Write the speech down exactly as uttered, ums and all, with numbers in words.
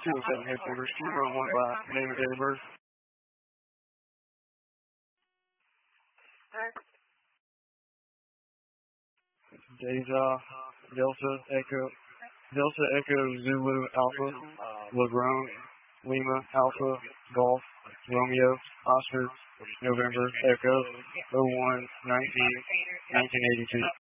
two oh seven headquarters, two oh one five, name and date of birth. Deja, Delta, Echo, Delta, Echo, Zulu, Alpha, Legrone, Lima, Alpha, Golf, Romeo, Oscar, November, Echo, oh one nineteen nineteen eighty-two.